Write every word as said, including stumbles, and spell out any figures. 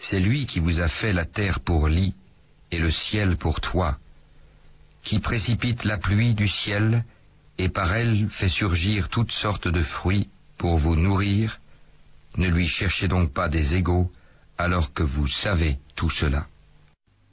C'est lui qui vous a fait la terre pour lit et le ciel pour toit, qui précipite la pluie du ciel et par elle fait surgir toutes sortes de fruits pour vous nourrir. Ne lui cherchez donc pas des égaux alors que vous savez tout cela.